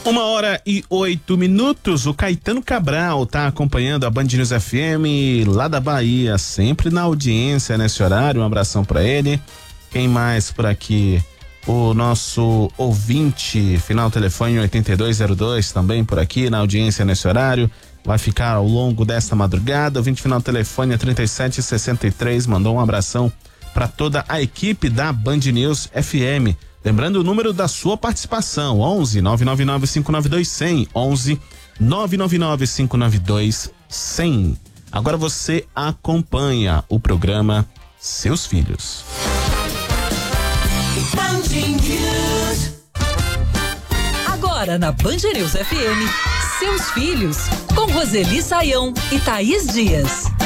1h08. O Caetano Cabral tá acompanhando a Band News FM lá da Bahia, sempre na audiência nesse horário. Um abração pra ele. Quem mais por aqui? O nosso ouvinte, final telefone 8202, também por aqui na audiência nesse horário. Vai ficar ao longo desta madrugada. Ouvinte final telefone 3763, mandou um abração para toda a equipe da Band News FM. Lembrando o número da sua participação, 11 999 592 100, 11 999 592 100. Agora você acompanha o programa Seus Filhos. Agora na Band News FM, Seus Filhos, com Roseli Saião e Thaís Dias.